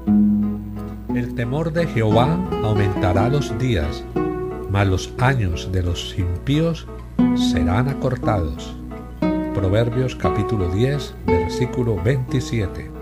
El temor de Jehová aumentará los días, mas los años de los impíos serán acortados. Proverbios capítulo 10, versículo 27.